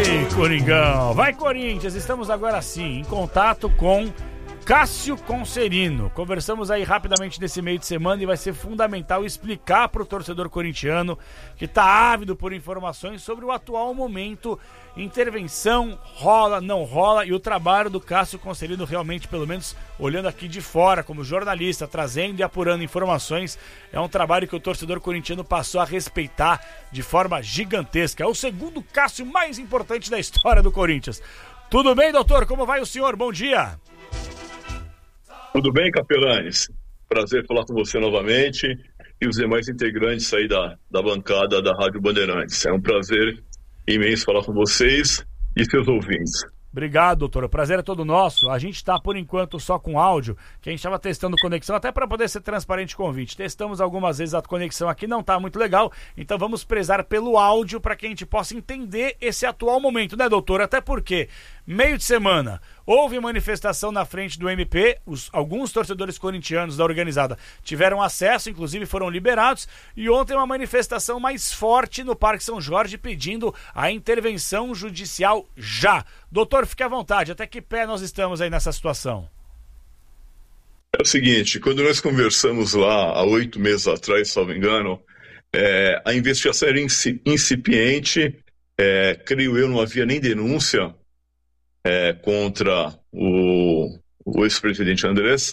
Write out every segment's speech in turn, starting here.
Ei, Coringão! Vai, Corinthians! Estamos agora sim em contato com Cássio Concerino. Conversamos aí rapidamente nesse meio de semana e vai ser fundamental explicar para o torcedor corintiano que está ávido por informações sobre o atual momento, intervenção, rola, não rola, e o trabalho do Cássio Concerino realmente, pelo menos olhando aqui de fora, como jornalista, trazendo e apurando informações, é um trabalho que o torcedor corintiano passou a respeitar de forma gigantesca. É o segundo Cássio mais importante da história do Corinthians. Tudo bem, doutor? Como vai o senhor? Bom dia! Tudo bem, Capelanes? Prazer falar com você novamente e os demais integrantes aí da bancada da Rádio Bandeirantes. É um prazer imenso falar com vocês e seus ouvintes. Obrigado, doutor. O prazer é todo nosso. A gente está, por enquanto, só com áudio, que a gente estava testando conexão, até para poder ser transparente com o convite. Testamos algumas vezes a conexão aqui, não está muito legal, então vamos prezar pelo áudio para que a gente possa entender esse atual momento, né, doutor? Até porque, meio de semana, houve manifestação na frente do MP, alguns torcedores corintianos da organizada tiveram acesso, inclusive foram liberados, e ontem uma manifestação mais forte no Parque São Jorge pedindo a intervenção judicial já. Doutor, fique à vontade, até que pé nós estamos aí nessa situação? É o seguinte, quando nós conversamos lá há 8 meses atrás, se não me engano, a investigação era incipiente, creio eu, não havia nem denúncia contra o ex-presidente Andrés,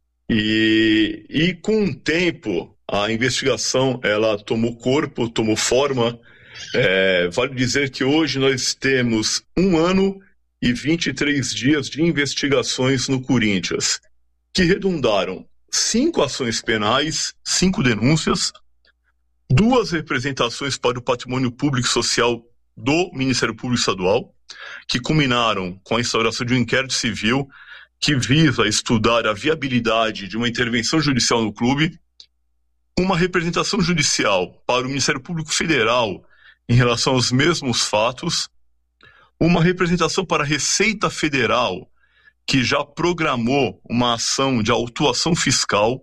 e com o tempo a investigação ela tomou corpo, tomou forma. Vale dizer que hoje nós temos 1 ano e 23 dias de investigações no Corinthians, que redundaram 5 ações penais, 5 denúncias, 2 representações para o patrimônio público e social do Ministério Público Estadual, que culminaram com a instauração de um inquérito civil que visa estudar a viabilidade de uma intervenção judicial no clube, uma representação judicial para o Ministério Público Federal em relação aos mesmos fatos, uma representação para a Receita Federal, que já programou uma ação de autuação fiscal,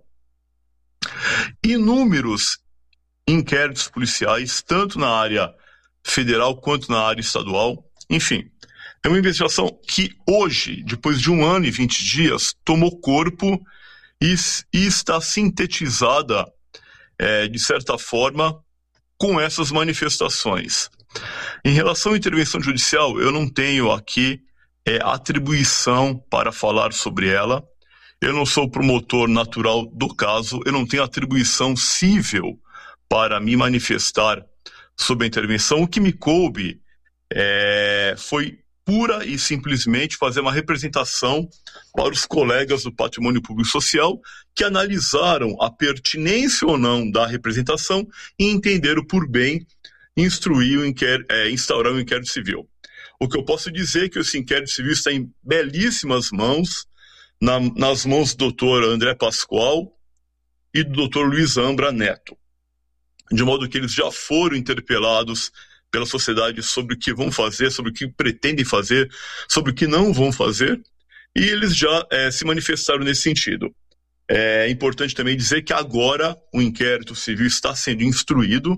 inúmeros inquéritos policiais, tanto na área federal quanto na área estadual. Enfim, é uma investigação que hoje, depois de 1 ano e 20 dias, tomou corpo e está sintetizada, de certa forma, com essas manifestações. Em relação à intervenção judicial, eu não tenho aqui atribuição para falar sobre ela. Eu não sou promotor natural do caso, eu não tenho atribuição cível para me manifestar sobre a intervenção. O que me coube foi pura e simplesmente fazer uma representação para os colegas do Patrimônio Público Social que analisaram a pertinência ou não da representação e entenderam por bem instaurar um inquérito civil. O que eu posso dizer é que esse inquérito civil está em belíssimas mãos, nas mãos do doutor André Pascoal e do doutor Luiz Ambra Neto, de modo que eles já foram interpelados pela sociedade sobre o que vão fazer, sobre o que pretendem fazer, sobre o que não vão fazer, e eles já se manifestaram nesse sentido. É importante também dizer que agora o inquérito civil está sendo instruído,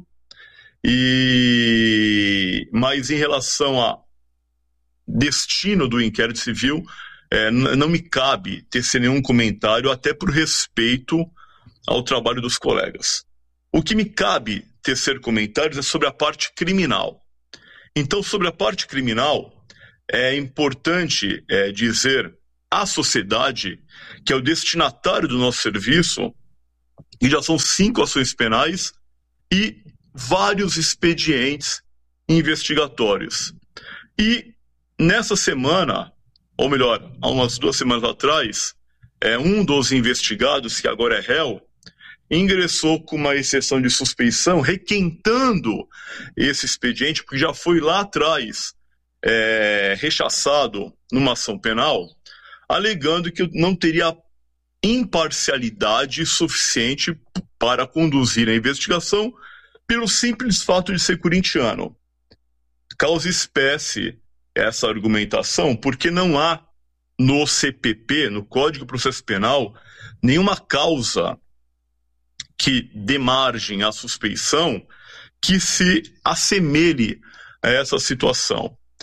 mas em relação a destino do inquérito civil, não me cabe tecer nenhum comentário, até por respeito ao trabalho dos colegas. O que me cabe tecer comentários é sobre a parte criminal. Então, sobre a parte criminal, é importante dizer à sociedade que é o destinatário do nosso serviço, e já são 5 ações penais e vários expedientes investigatórios. E nessa semana, ou melhor, há umas 2 semanas atrás, um dos investigados, que agora é réu, ingressou com uma exceção de suspeição, requentando esse expediente, porque já foi lá atrás rechaçado numa ação penal, alegando que não teria imparcialidade suficiente para conduzir a investigação pelo simples fato de ser corintiano. Causa espécie essa argumentação, porque não há no CPP, no Código de Processo Penal, nenhuma causa que dê margem à suspeição que se assemelhe a essa situação.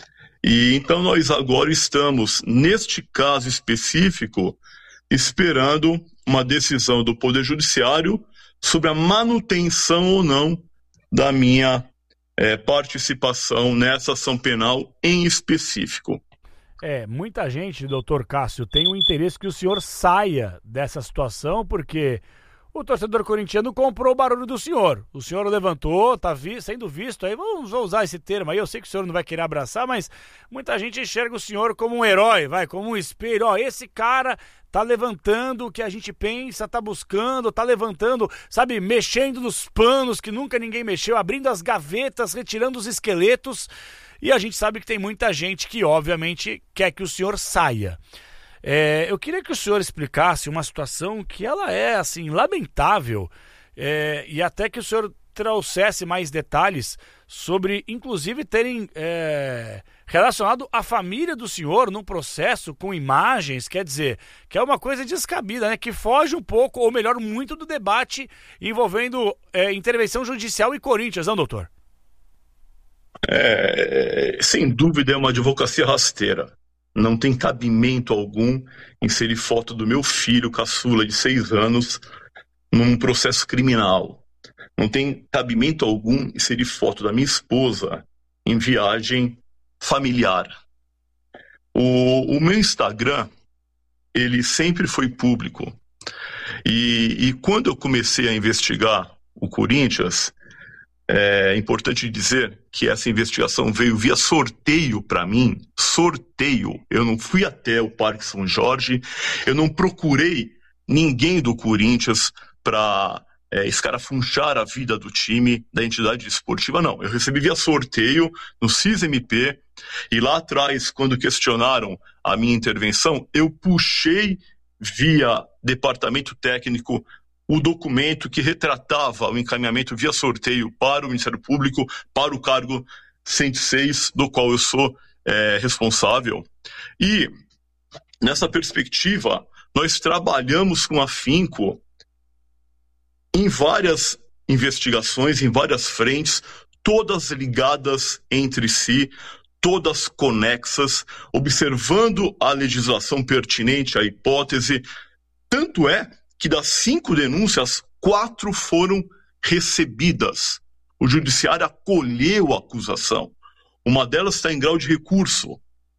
E então nós agora estamos, neste caso específico, esperando uma decisão do Poder Judiciário sobre a manutenção ou não da minha participação nessa ação penal em específico. Muita gente, doutor Cássio, tem um interesse que o senhor saia dessa situação, porque o torcedor corintiano comprou o barulho do senhor. O senhor levantou, está sendo visto aí, vamos usar esse termo aí, eu sei que o senhor não vai querer abraçar, mas muita gente enxerga o senhor como um herói, como um espelho. Ó, esse cara tá levantando o que a gente pensa, tá buscando, tá levantando, sabe, mexendo nos panos que nunca ninguém mexeu, abrindo as gavetas, retirando os esqueletos. E a gente sabe que tem muita gente que, obviamente, quer que o senhor saia. Eu queria que o senhor explicasse uma situação que ela é, assim, lamentável, e até que o senhor trouxesse mais detalhes sobre, inclusive, terem relacionado a família do senhor num processo com imagens, quer dizer, que é uma coisa descabida, né? Que foge um pouco, ou melhor, muito do debate envolvendo intervenção judicial e Corinthians, não, doutor? Sem dúvida é uma advocacia rasteira. Não tem cabimento algum inserir foto do meu filho caçula de 6 anos num processo criminal. Não tem cabimento algum inserir foto da minha esposa em viagem familiar. O meu Instagram, ele sempre foi público. E quando eu comecei a investigar o Corinthians, é importante dizer que essa investigação veio via sorteio para mim. Sorteio. Eu não fui até o Parque São Jorge, eu não procurei ninguém do Corinthians para escarafunchar a vida do time, da entidade esportiva, não. Eu recebi via sorteio no CIS-MP, e lá atrás, quando questionaram a minha intervenção, eu puxei via departamento técnico o documento que retratava o encaminhamento via sorteio para o Ministério Público, para o cargo 106, do qual eu sou responsável. E, nessa perspectiva, nós trabalhamos com afinco em várias investigações, em várias frentes, todas ligadas entre si, todas conexas, observando a legislação pertinente à hipótese. Tanto é que das 5 denúncias, 4 foram recebidas. O judiciário acolheu a acusação. Uma delas está em grau de recurso.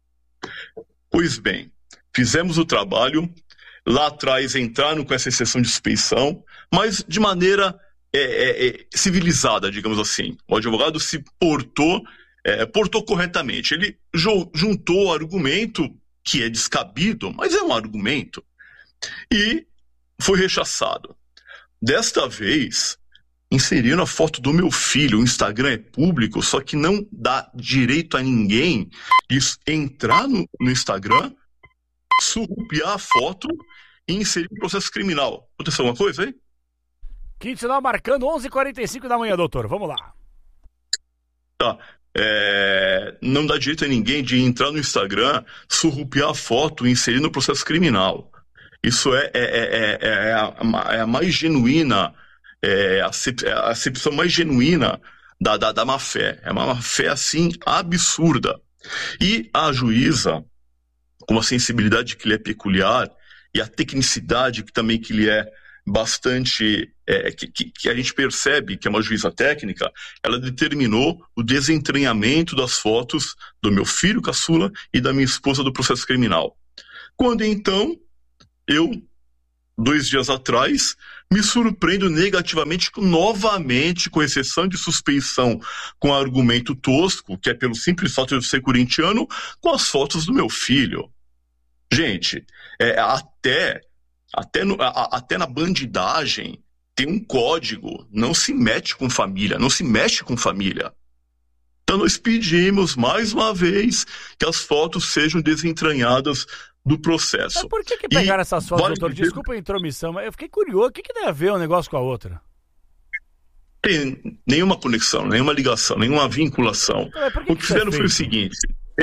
Pois bem, fizemos o trabalho. Lá atrás entraram com essa exceção de suspeição, mas de maneira civilizada, digamos assim. O advogado se portou corretamente. Ele juntou o argumento, que é descabido, mas é um argumento, e foi rechaçado. Desta vez, inseriram a foto do meu filho. O Instagram é público, só que não dá direito a ninguém de entrar no Instagram, surrupiar a foto e inserir um processo criminal. Aconteceu alguma coisa aí? Quinto sinal marcando 11h45 da manhã, doutor. Vamos lá. Tá. Não dá direito a ninguém de entrar no Instagram, surrupiar a foto e inserir no processo criminal. Isso é a mais genuína, a acepção mais genuína da má-fé. É uma má-fé, assim, absurda. E a juíza, com a sensibilidade que lhe é peculiar e a tecnicidade que também que lhe é bastante, que a gente percebe que é uma juíza técnica, ela determinou o desentranhamento das fotos do meu filho caçula e da minha esposa do processo criminal. Quando então, eu, 2 dias atrás, me surpreendo negativamente, novamente, com exceção de suspeição, com argumento tosco, que é pelo simples fato de eu ser corintiano, com as fotos do meu filho. Gente, até na bandidagem tem um código, não se mete com família, não se mexe com família. Então nós pedimos, mais uma vez, que as fotos sejam desentranhadas do processo. Mas por que pegaram essas fotos, doutor? Desculpa a intromissão, mas eu fiquei curioso. O que tem a ver um negócio com a outra? Tem nenhuma conexão, nenhuma ligação, nenhuma vinculação. O que fizeram foi o seguinte: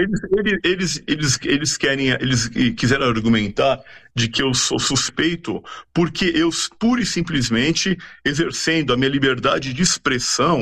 eles quiseram argumentar de que eu sou suspeito porque eu, pura e simplesmente, exercendo a minha liberdade de expressão,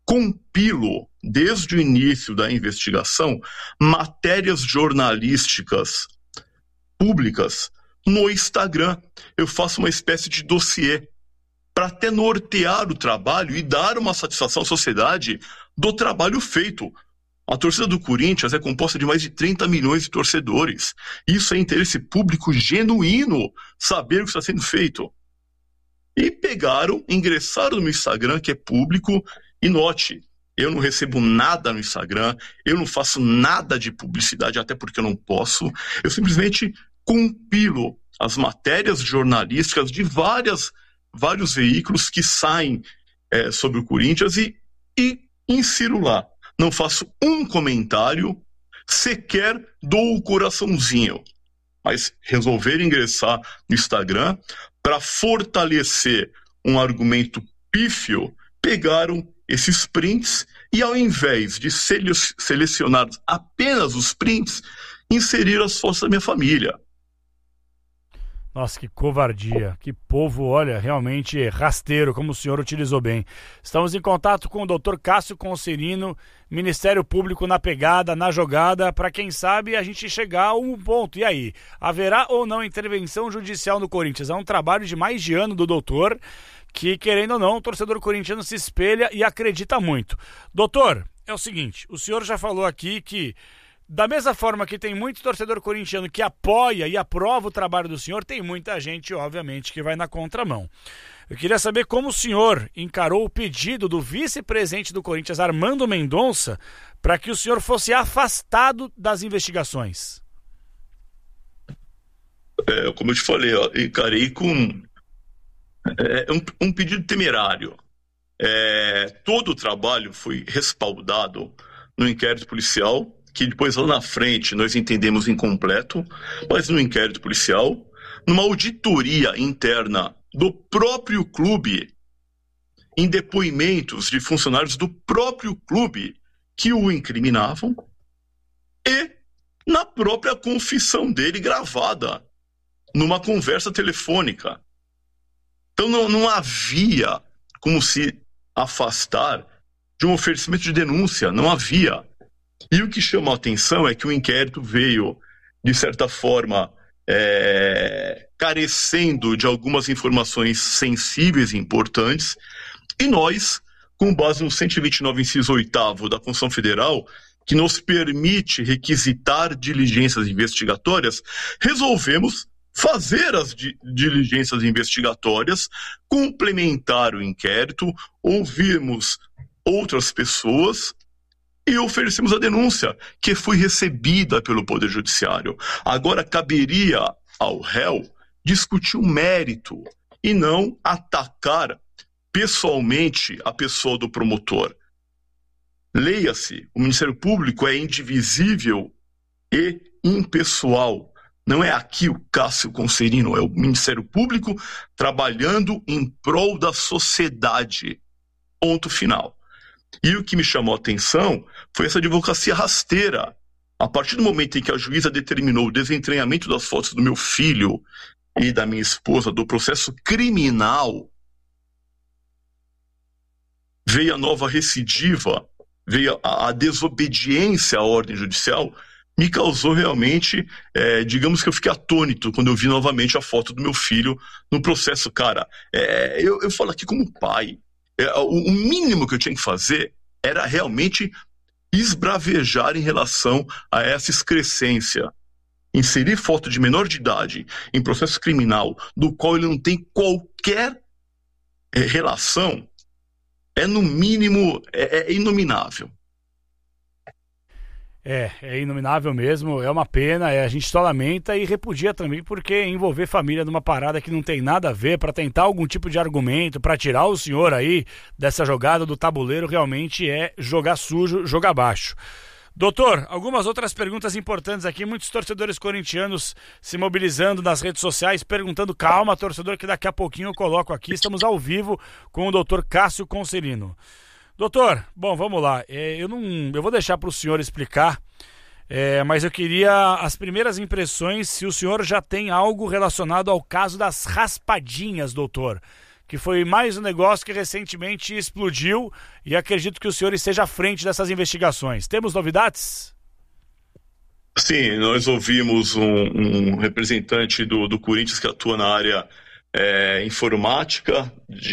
compilo, desde o início da investigação, matérias jornalísticas públicas no Instagram. Eu faço uma espécie de dossiê para até nortear o trabalho e dar uma satisfação à sociedade do trabalho feito. A torcida do Corinthians é composta de mais de 30 milhões de torcedores. Isso é interesse público genuíno, saber o que está sendo feito. E ingressaram no meu Instagram, que é público, e note, eu não recebo nada no Instagram, eu não faço nada de publicidade, até porque eu não posso, eu simplesmente compilo as matérias jornalísticas de vários veículos que saem sobre o Corinthians e insiro lá. Não faço um comentário, sequer dou o coraçãozinho. Mas resolver ingressar no Instagram para fortalecer um argumento pífio, pegaram esses prints e, ao invés de selecionar apenas os prints, inseriram as fotos da minha família. Nossa, que covardia, que povo, olha, realmente rasteiro, como o senhor utilizou bem. Estamos em contato com o Dr. Cássio Concerino, Ministério Público na pegada, na jogada, para quem sabe a gente chegar a um ponto. E aí, haverá ou não intervenção judicial no Corinthians? É um trabalho de mais de ano do doutor, que, querendo ou não, o torcedor corintiano se espelha e acredita muito. Doutor, é o seguinte, o senhor já falou aqui que, da mesma forma que tem muito torcedor corintiano que apoia e aprova o trabalho do senhor, tem muita gente, obviamente, que vai na contramão. Eu queria saber como o senhor encarou o pedido do vice-presidente do Corinthians, Armando Mendonça, para que o senhor fosse afastado das investigações. Como eu te falei, encarei com um pedido temerário. Todo o trabalho foi respaldado no inquérito policial, que depois lá na frente nós entendemos incompleto, mas no inquérito policial, numa auditoria interna do próprio clube, em depoimentos de funcionários do próprio clube que o incriminavam, e na própria confissão dele gravada, numa conversa telefônica. Então não havia como se afastar de um oferecimento de denúncia, não havia. E o que chama a atenção é que o inquérito veio, de certa forma, carecendo de algumas informações sensíveis e importantes, e nós, com base no 129, inciso 8º da Constituição Federal, que nos permite requisitar diligências investigatórias, resolvemos fazer as diligências investigatórias, complementar o inquérito, ouvirmos outras pessoas e oferecemos a denúncia, que foi recebida pelo Poder Judiciário. Agora caberia ao réu discutir o mérito e não atacar pessoalmente a pessoa do promotor. Leia-se, o Ministério Público é indivisível e impessoal. Não é aqui o Cássio Concerino, é o Ministério Público trabalhando em prol da sociedade. Ponto final. E o que me chamou a atenção foi essa advocacia rasteira. A partir do momento em que a juíza determinou o desentranhamento das fotos do meu filho e da minha esposa do processo criminal, veio a nova recidiva, veio a desobediência à ordem judicial, me causou realmente, digamos que eu fiquei atônito quando eu vi novamente a foto do meu filho no processo. Cara, eu falo aqui como pai, o mínimo que eu tinha que fazer era realmente esbravejar em relação a essa excrescência. Inserir foto de menor de idade em processo criminal do qual ele não tem qualquer relação, no mínimo, inominável. É inominável mesmo, é uma pena, a gente só lamenta e repudia também, porque envolver família numa parada que não tem nada a ver, para tentar algum tipo de argumento, para tirar o senhor aí dessa jogada do tabuleiro, realmente é jogar sujo, jogar baixo. Doutor, algumas outras perguntas importantes aqui, muitos torcedores corintianos se mobilizando nas redes sociais, perguntando, calma torcedor, que daqui a pouquinho eu coloco aqui, estamos ao vivo com o doutor Cássio Concerino. Doutor, bom, vamos lá, eu vou deixar para o senhor explicar, mas eu queria as primeiras impressões, se o senhor já tem algo relacionado ao caso das raspadinhas, doutor, que foi mais um negócio que recentemente explodiu e acredito que o senhor esteja à frente dessas investigações. Temos novidades? Sim, nós ouvimos um representante do Corinthians que atua na área informática,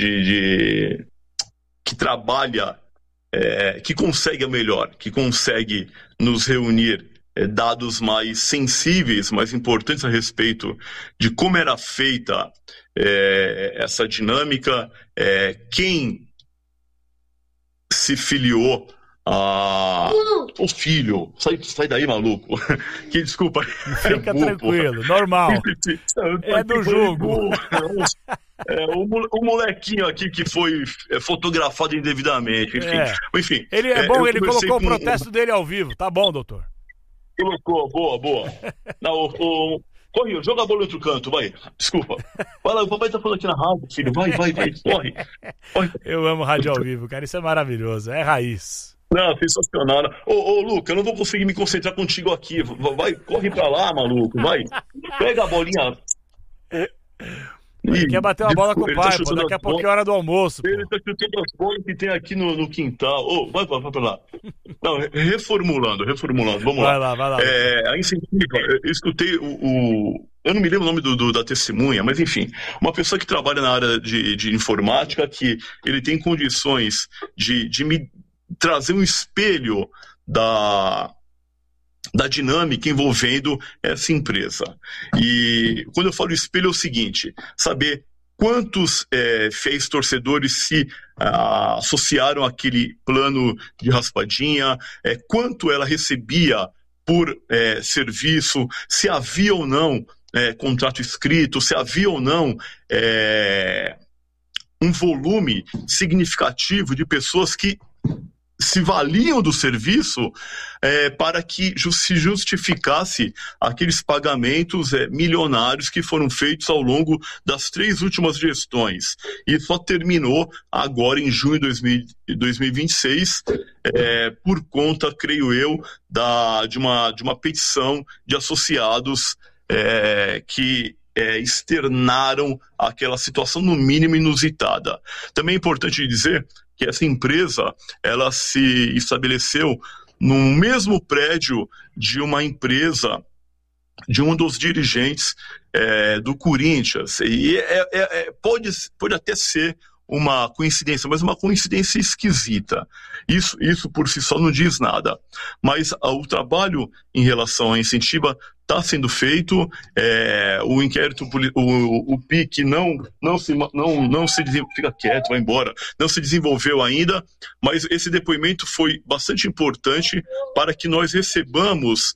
que trabalha, que consegue que consegue nos reunir dados mais sensíveis, mais importantes a respeito de como era feita essa dinâmica, quem se filiou o filho. Sai daí, maluco. Que desculpa. Fica tranquilo, normal. É do jogo. O molequinho aqui que foi fotografado indevidamente. Enfim. Ele é bom, ele colocou o protesto dele ao vivo. Tá bom, doutor. Colocou, boa. Não, corre, joga a bola no outro canto, vai. Desculpa. Vai lá, o papai tá falando aqui na rádio, filho. Vai, corre. Eu amo rádio ao vivo, cara. Isso é maravilhoso. É raiz. Não, sensacional. Ô, Luca, eu não vou conseguir me concentrar contigo aqui. Vai, corre pra lá, maluco. Vai. Pega a bolinha. Ele quer bater uma bola com o pai, pô. Daqui a pouco é hora do almoço. Ele tá chutando as bolas que tem aqui no quintal. Vai pra lá. Não, reformulando. Vamos lá. Vai lá. A Incentiva, eu escutei eu não me lembro o nome da testemunha, mas enfim, uma pessoa que trabalha na área de informática, que ele tem condições de me trazer um espelho da dinâmica envolvendo essa empresa. E quando eu falo espelho é o seguinte, saber quantos fiéis torcedores se associaram àquele plano de raspadinha, quanto ela recebia por serviço, se havia ou não contrato escrito, se havia ou não um volume significativo de pessoas que se valiam do serviço para que se justificasse aqueles pagamentos milionários que foram feitos ao longo das 3 últimas gestões. E só terminou agora em junho de 2026, por conta, creio eu, de uma petição de associados que externaram aquela situação, no mínimo, inusitada. Também é importante dizer que essa empresa, ela se estabeleceu no mesmo prédio de uma empresa, de um dos dirigentes do Corinthians. E pode até ser uma coincidência, mas uma coincidência esquisita. Isso por si só não diz nada. Mas o trabalho em relação à Incentiva está sendo feito, o inquérito, o PIC não se fica quieto, vai embora, não se desenvolveu ainda, mas esse depoimento foi bastante importante para que nós recebamos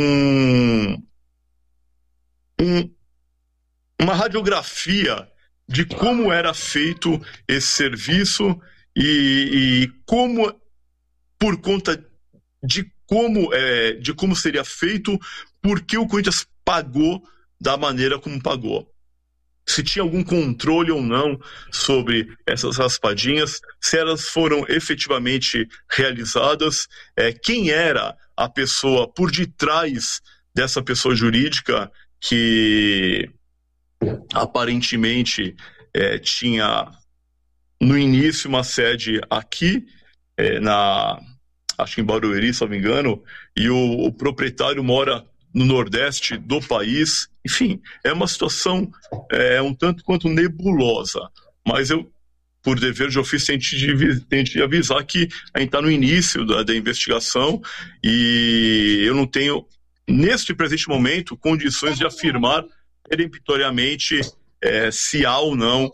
uma radiografia de como era feito esse serviço e como, por conta de como seria feito, por que o Corinthians pagou da maneira como pagou. Se tinha algum controle ou não sobre essas raspadinhas, se elas foram efetivamente realizadas, quem era a pessoa por detrás dessa pessoa jurídica que aparentemente tinha no início uma sede aqui, acho que em Barueri, se não me engano, e o proprietário mora no Nordeste do país. Enfim, é uma situação um tanto quanto nebulosa, mas eu, por dever de ofício, tente avisar que a gente está no início da investigação e eu não tenho, neste presente momento, condições de afirmar peremptoriamente se há ou não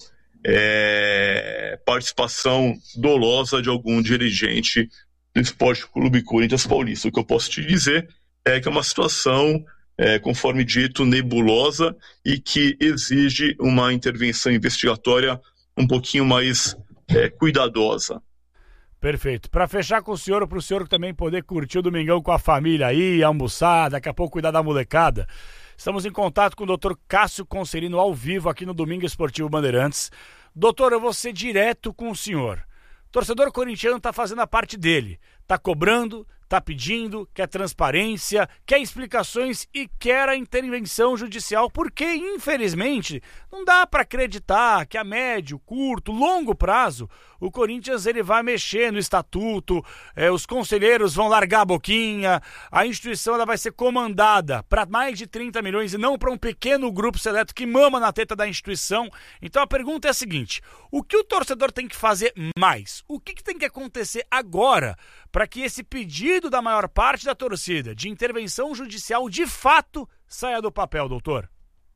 participação dolosa de algum dirigente do Esporte Clube Corinthians Paulista. O que eu posso te dizer é que é uma situação, conforme dito, nebulosa e que exige uma intervenção investigatória um pouquinho mais cuidadosa. Perfeito. Para fechar com o senhor, para o senhor também poder curtir o domingão com a família aí, almoçar, daqui a pouco cuidar da molecada, estamos em contato com o Dr. Cássio Concerino ao vivo aqui no Domingo Esportivo Bandeirantes. Doutor, eu vou ser direto com o senhor. O torcedor corintiano está fazendo a parte dele, está cobrando, está pedindo, quer transparência, quer explicações e quer a intervenção judicial, porque, infelizmente, não dá para acreditar que a médio, curto, longo prazo o Corinthians ele vai mexer no estatuto, os conselheiros vão largar a boquinha, a instituição ela vai ser comandada para mais de 30 milhões e não para um pequeno grupo seleto que mama na teta da instituição. Então a pergunta é a seguinte: o que o torcedor tem que fazer mais? O que tem que acontecer agora para que esse pedido da maior parte da torcida de intervenção judicial de fato saia do papel, doutor?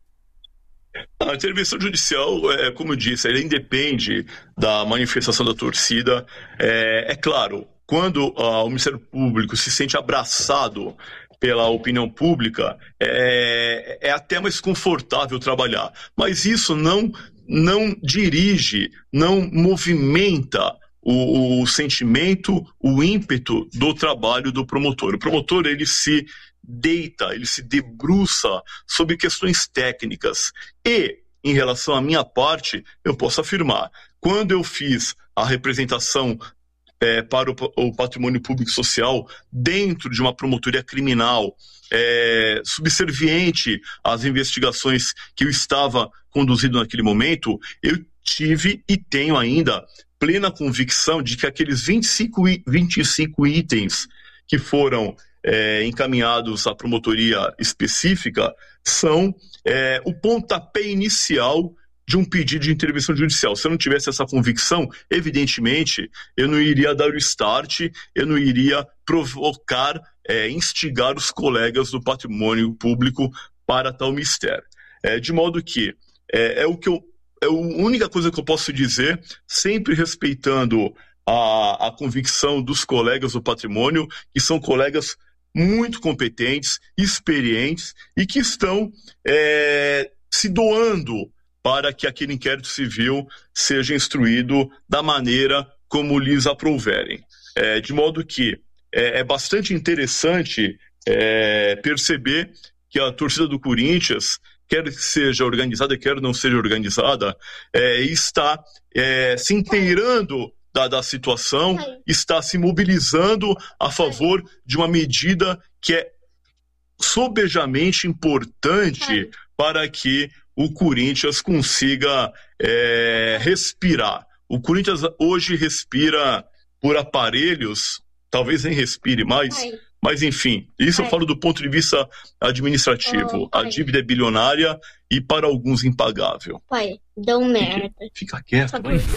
A intervenção judicial, como eu disse, ela independe da manifestação da torcida. É claro, quando o Ministério Público se sente abraçado pela opinião pública, é até mais confortável trabalhar. Mas isso não dirige, não movimenta o sentimento, o ímpeto do trabalho do promotor. O promotor, ele se deita, ele se debruça sobre questões técnicas. E, em relação à minha parte, eu posso afirmar, quando eu fiz a representação para o patrimônio público social dentro de uma promotoria criminal, subserviente às investigações que eu estava conduzindo naquele momento, eu tive e tenho ainda plena convicção de que aqueles 25 itens que foram encaminhados à promotoria específica são o pontapé inicial de um pedido de intervenção judicial. Se eu não tivesse essa convicção, evidentemente, eu não iria dar o start, eu não iria provocar, instigar os colegas do patrimônio público para tal mistério. De modo que a única coisa que eu posso dizer, sempre respeitando a convicção dos colegas do patrimônio, que são colegas muito competentes, experientes e que estão se doando para que aquele inquérito civil seja instruído da maneira como lhes aprouverem. De modo que é bastante interessante perceber que a torcida do Corinthians, quer seja organizada, quer não seja organizada, está se inteirando da situação, está se mobilizando a favor de uma medida que é sobejamente importante para que o Corinthians consiga respirar. O Corinthians hoje respira por aparelhos, talvez nem respire mais, mas enfim, isso eu falo do ponto de vista administrativo. A dívida é bilionária e para alguns impagável. Pai, deu merda. Fica quieto.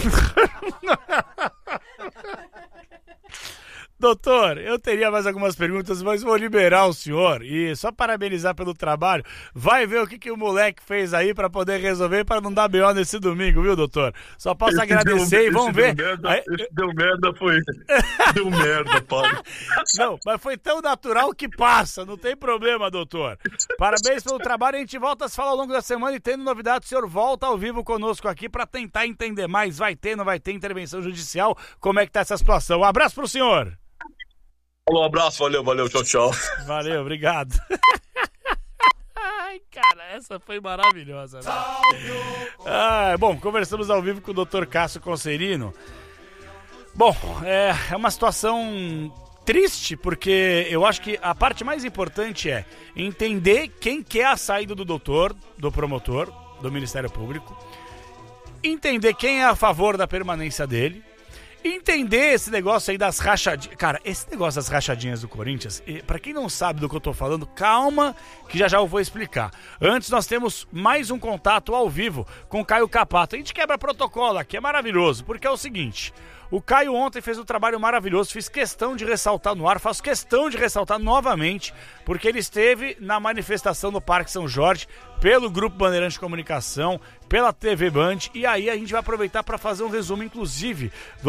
Doutor, eu teria mais algumas perguntas, mas vou liberar o senhor e só parabenizar pelo trabalho. Vai ver o que o moleque fez aí para poder resolver, para não dar B.O. nesse domingo, viu, doutor? Só posso agradecer e vamos ver. Deu merda, foi. Deu merda, pai. Não, mas foi tão natural que passa, não tem problema, doutor. Parabéns pelo trabalho, a gente volta a se falar ao longo da semana e tendo novidade, o senhor volta ao vivo conosco aqui para tentar entender mais. Vai ter, não vai ter intervenção judicial? Como é que tá essa situação? Um abraço pro senhor. Um abraço, valeu, tchau. Valeu, obrigado. Ai, cara, essa foi maravilhosa, né? Bom, conversamos ao vivo com o Dr. Cássio Concerino. Bom, é uma situação triste, porque eu acho que a parte mais importante é entender quem quer a saída do doutor, do promotor, do Ministério Público, entender quem é a favor da permanência dele, entender esse negócio aí das rachadinhas. Cara, esse negócio das rachadinhas do Corinthians, pra quem não sabe do que eu tô falando, calma que já eu vou explicar. Antes nós temos mais um contato ao vivo com o Caio Capato. A gente quebra protocolo aqui, é maravilhoso, porque é o seguinte: o Caio ontem fez um trabalho maravilhoso, fiz questão de ressaltar no ar, faço questão de ressaltar novamente, porque ele esteve na manifestação no Parque São Jorge, pelo Grupo Bandeirante de Comunicação, pela TV Band, e aí a gente vai aproveitar para fazer um resumo, inclusive